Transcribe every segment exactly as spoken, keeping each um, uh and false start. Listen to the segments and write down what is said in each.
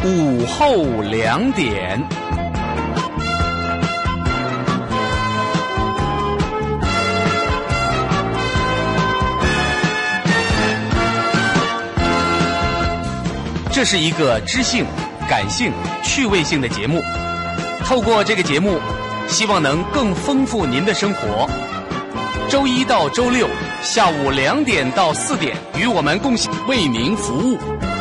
午后两点。这是一个知性、感性、趣味性的节目。透过这个节目，希望能更丰富您的生活。周一到周六下午两点到四点，与我们共享，为您服务。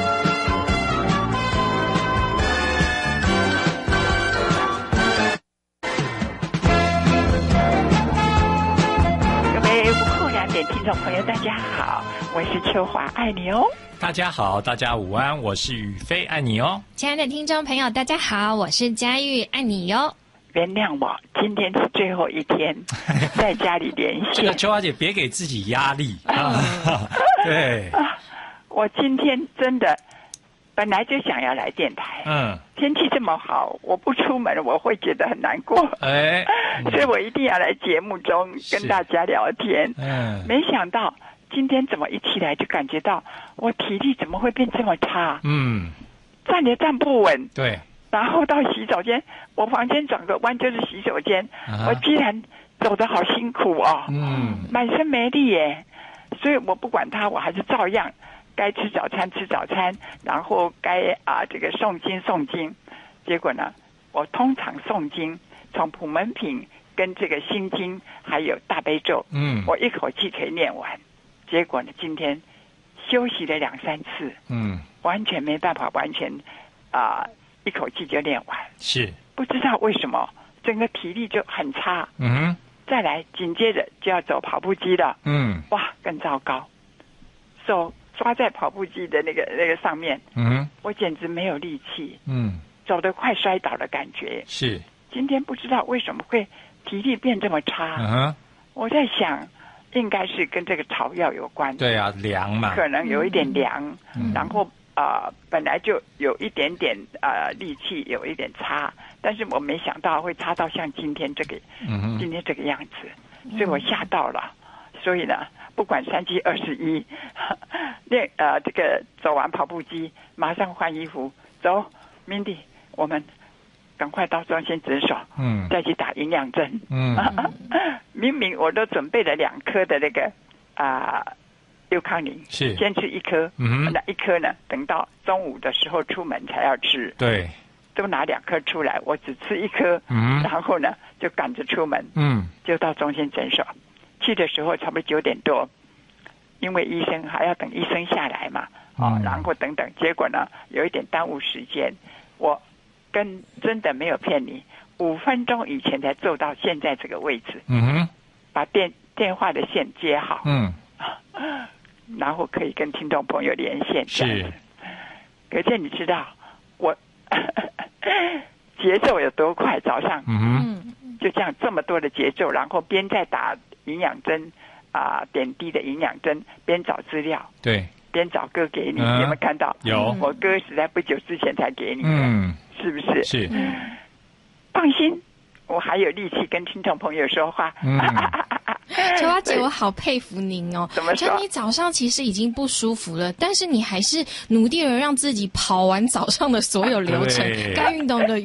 各位午后两点听众朋友，大家好，我是秋华，爱你哦。 大家好，大家午安，我是宇飞，爱你哦。 亲爱的听众朋友，大家好，我是佳玉，爱你哟。 原谅我，今天是最后一天在家里连线。 这个秋华姐别给自己压力啊！对、 啊，我今天真的本来就想要来电台， 嗯， 天气这么好，我不出门我会觉得很难过， 哎， 所以我一定要来节目中跟大家聊天。 嗯， 没想到今天怎么一起来就感觉到我体力怎么会变这么差？嗯，站也站不稳。 对。 然后到洗手间，我房间转个弯就是洗手间，啊、我居然走得好辛苦哦，嗯，满身没力耶。所以我不管它，我还是照样该吃早餐吃早餐，然后该啊这个诵经诵经。结果呢，我通常诵经从普门品跟这个心经还有大悲咒，嗯，我一口气可以念完。结果呢，今天休息了两三次，嗯，完全没办法完全啊。呃一口气就练完， 是不知道为什么整个体力就很差。 嗯， 再来紧接着就要走跑步机了。嗯，哇，更糟糕，手抓在跑步机的那个那个上面。嗯，我简直没有力气。嗯，走得快摔倒的感觉。 是今天不知道为什么会体力变这么差。嗯，我在想，应该是跟这个草药有关。 对啊，凉嘛， 可能有一点凉，嗯、然后。啊、呃，本来就有一点点呃力气，有一点差，但是我没想到会差到像今天这个，嗯、今天这个样子，所以我吓到了。所以呢，不管三七二十一，练呃这个走完跑步机，马上换衣服，走 ，Mindy， 我们赶快到中心诊所，嗯，再去打营养针，嗯，明明我都准备了两颗的那个啊。呃六康宁是先吃一颗，嗯，那一颗呢，等到中午的时候出门才要吃。 对， 都拿两颗出来，我只吃一颗，嗯，然后呢就赶着出门，嗯，就到中心诊所。去的时候差不多九点多，因为医生还要等医生下来嘛，哦，嗯、然后等等，结果呢有一点耽误时间。我跟真的没有骗你，五分钟以前才坐到现在这个位置，嗯哼，把电电话的线接好，嗯。然后可以跟听众朋友连线，是。可是你知道我节奏有多快？早上，嗯，就这样这么多的节奏，然后边在打营养针啊、呃，点滴的营养针，边找资料， 对， 边找歌给你。嗯、有没有看到？ 有， 我歌是在不久之前才给你的，嗯，是不是？ 是。 嗯、放心，我还有力气跟听众朋友说话。嗯秋花姐，我好佩服您哦！ 怎么说？ 你早上其实已经不舒服了，但是你还是努力的让自己跑完早上的所有流程，该运动的